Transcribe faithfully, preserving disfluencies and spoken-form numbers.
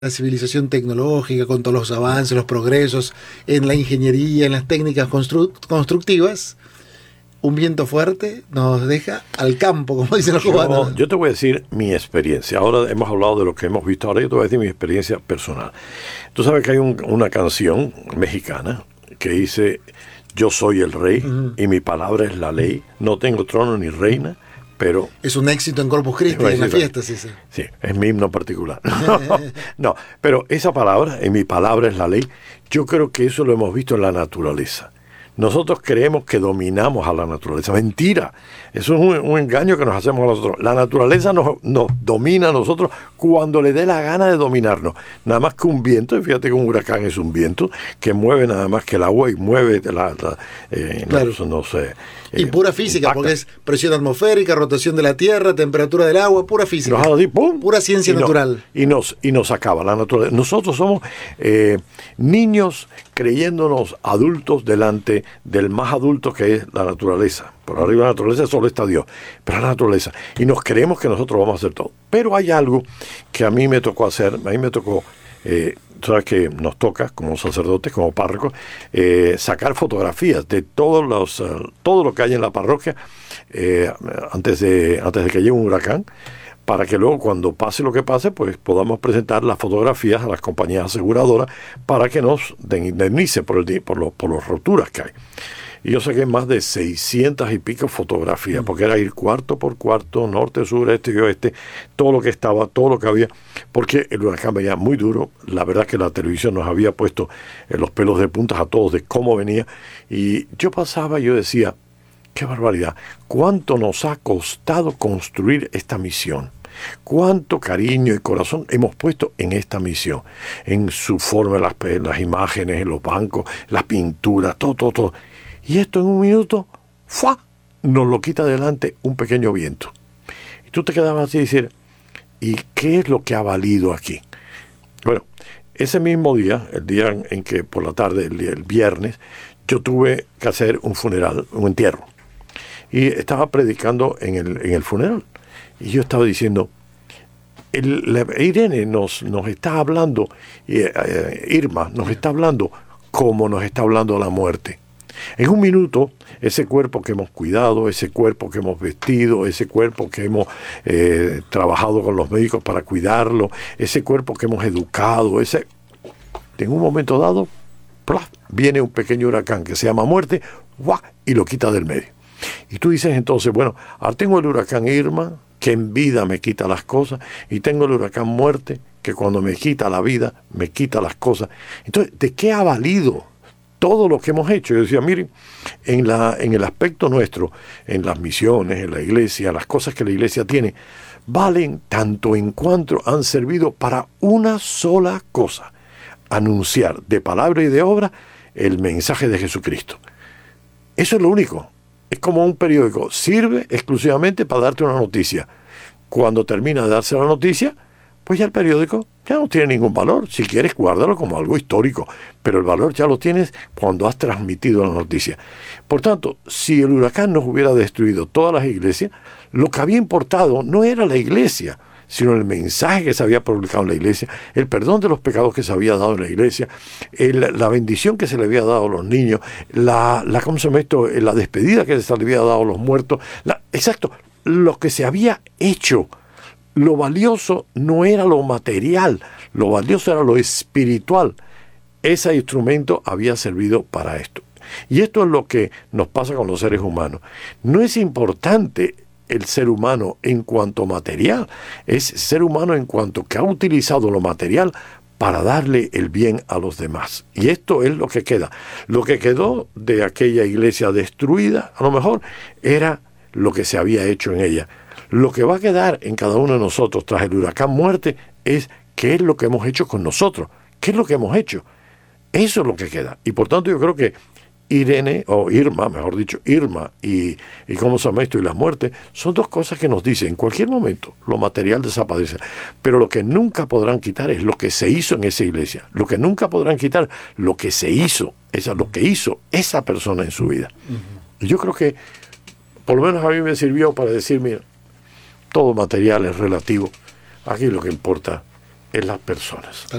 la civilización tecnológica, con todos los avances, los progresos en la ingeniería, en las técnicas constru- constructivas, un viento fuerte nos deja al campo, como dicen los cubanos. Yo, yo te voy a decir mi experiencia. Ahora hemos hablado de lo que hemos visto, ahora yo te voy a decir mi experiencia personal. Tú sabes que hay un, una canción mexicana que dice: yo soy el rey uh-huh. y mi palabra es la ley, no tengo trono ni reina, pero... Es un éxito en Corpus Christi, en la fiesta, sí, sí. Sí, es mi himno particular. No, pero esa palabra, en mi palabra es la ley, yo creo que eso lo hemos visto en la naturaleza. Nosotros creemos que dominamos a la naturaleza. Mentira. Eso es un, un engaño que nos hacemos a nosotros. La naturaleza nos, nos domina a nosotros cuando le dé la gana de dominarnos. Nada más que un viento, y fíjate que un huracán es un viento que mueve nada más que el agua y mueve la... la eh, claro. no, no sé. Y eh, pura física, impacta. Porque es presión atmosférica, rotación de la tierra, temperatura del agua, pura física. Nos así, ¡pum! Pura ciencia y natural. No, y, nos, y nos acaba la naturaleza. Nosotros somos eh, niños creyéndonos adultos delante del más adulto que es la naturaleza. Por arriba de la naturaleza solo está Dios, pero la naturaleza. Y nos creemos que nosotros vamos a hacer todo. Pero hay algo que a mí me tocó hacer, a mí me tocó, eh, sabes que nos toca como sacerdotes, como párrocos, eh, sacar fotografías de todos los, uh, todo lo que hay en la parroquia eh, antes de, antes de que llegue un huracán, para que luego cuando pase lo que pase, pues podamos presentar las fotografías a las compañías aseguradoras para que nos den indemnice por, el, por, los, por las roturas que hay. Y yo saqué más de seiscientas y pico fotografías, porque era ir cuarto por cuarto, norte, sur, este y oeste, todo lo que estaba, todo lo que había, porque el huracán venía muy duro. La verdad que la televisión nos había puesto eh, los pelos de puntas a todos de cómo venía. Y yo pasaba y yo decía, qué barbaridad, cuánto nos ha costado construir esta misión. Cuánto cariño y corazón hemos puesto en esta misión, en su forma, las, las imágenes, en los bancos, las pinturas, todo, todo, todo. Y esto en un minuto, ¡fua!, nos lo quita delante un pequeño viento. Y tú te quedabas así y decir, ¿y qué es lo que ha valido aquí? Bueno, ese mismo día, el día en, en que por la tarde, el, el viernes, yo tuve que hacer un funeral, un entierro. Y estaba predicando en el, en el funeral. Y yo estaba diciendo, el, la, Irene nos, nos está hablando, eh, eh, Irma nos está hablando como nos está hablando la muerte. En un minuto, ese cuerpo que hemos cuidado, ese cuerpo que hemos vestido, ese cuerpo que hemos eh, trabajado con los médicos para cuidarlo, ese cuerpo que hemos educado, ese, en un momento dado, ¡plaf!, viene un pequeño huracán que se llama muerte, ¡guau!, y lo quita del medio. Y tú dices entonces, bueno, ahora tengo el huracán Irma, que en vida me quita las cosas, y tengo el huracán muerte, que cuando me quita la vida, me quita las cosas. Entonces, ¿de qué ha valido todo lo que hemos hecho? Yo decía, miren, en, la, en el aspecto nuestro, en las misiones, en la iglesia, las cosas que la iglesia tiene, valen tanto en cuanto han servido para una sola cosa: anunciar de palabra y de obra el mensaje de Jesucristo. Eso es lo único. Es como un periódico, sirve exclusivamente para darte una noticia. Cuando termina de darse la noticia, pues ya el periódico ya no tiene ningún valor. Si quieres, guárdalo como algo histórico, pero el valor ya lo tienes cuando has transmitido la noticia. Por tanto, si el huracán nos hubiera destruido todas las iglesias, lo que había importado no era la iglesia, sino el mensaje que se había publicado en la iglesia, el perdón de los pecados que se había dado en la iglesia, el, la bendición que se le había dado a los niños, la, la, ¿cómo se llama esto?, la despedida que se le había dado a los muertos. La, exacto, lo que se había hecho. Lo valioso no era lo material, lo valioso era lo espiritual. Ese instrumento había servido para esto. Y esto es lo que nos pasa con los seres humanos. No es importante el ser humano en cuanto material, es ser humano en cuanto que ha utilizado lo material para darle el bien a los demás. Y esto es lo que queda. Lo que quedó de aquella iglesia destruida, a lo mejor, era lo que se había hecho en ella. Lo que va a quedar en cada uno de nosotros tras el huracán muerte es qué es lo que hemos hecho con nosotros, qué es lo que hemos hecho. Eso es lo que queda. Y por tanto yo creo que Irene, o Irma, mejor dicho, Irma y, y cómo se llama esto, y la muerte, son dos cosas que nos dicen, en cualquier momento lo material desaparece, pero lo que nunca podrán quitar es lo que se hizo en esa iglesia, lo que nunca podrán quitar, lo que se hizo, esa, lo que hizo esa persona en su vida. Uh-huh. Y yo creo que, por lo menos a mí me sirvió para decir, mira, todo material es relativo, aquí lo que importa en las personas.